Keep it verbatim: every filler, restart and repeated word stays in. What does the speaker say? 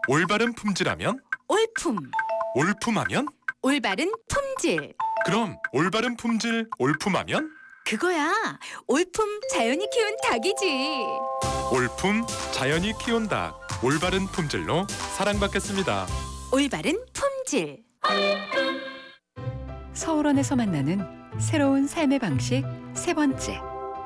올바른 품질하면? 올품. 올품하면? 올바른 품질. 그럼 올바른 품질, 올품하면? 그거야. 올품 자연이 키운 닭이지. 올품, 자연이 키운 닭. 올바른 품질로 사랑받겠습니다. 올바른 품질. 서울원에서 만나는 새로운 삶의 방식 세 번째.